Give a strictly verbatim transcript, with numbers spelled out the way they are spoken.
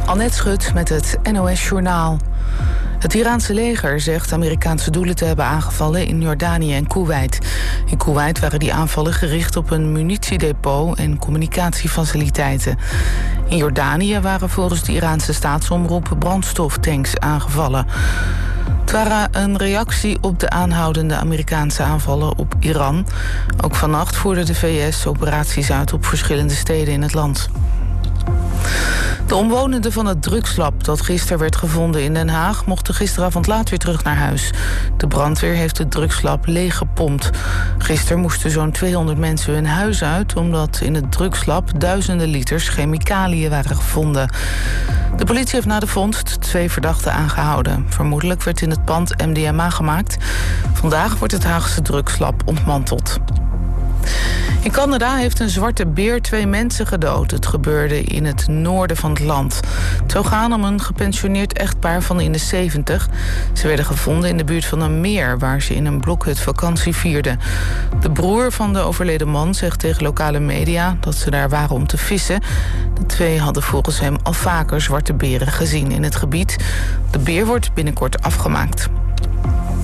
Annette Schut met het N O S Journaal. Het Iraanse leger zegt Amerikaanse doelen te hebben aangevallen in Jordanië en Koeweit. In Koeweit waren die aanvallen gericht op een munitiedepot en communicatiefaciliteiten. In Jordanië waren volgens de Iraanse staatsomroep brandstoftanks aangevallen. Het waren een reactie op de aanhoudende Amerikaanse aanvallen op Iran. Ook vannacht voerde de V S operaties uit op verschillende steden in het land. De omwonenden van het drugslab dat gisteren werd gevonden in Den Haag mochten gisteravond laat weer terug naar huis. De brandweer heeft het drugslab leeggepompt. Gisteren moesten zo'n tweehonderd mensen hun huis uit omdat in het drugslab duizenden liters chemicaliën waren gevonden. De politie heeft na de vondst twee verdachten aangehouden. Vermoedelijk werd in het pand M D M A gemaakt. Vandaag wordt het Haagse drugslab ontmanteld. In Canada heeft een zwarte beer twee mensen gedood. Het gebeurde in het noorden van het land. Het zou gaan om een gepensioneerd echtpaar van in de zeventig. Ze werden gevonden in de buurt van een meer waar ze in een blokhut vakantie vierden. De broer van de overleden man zegt tegen lokale media dat ze daar waren om te vissen. De twee hadden volgens hem al vaker zwarte beren gezien in het gebied. De beer wordt binnenkort afgemaakt.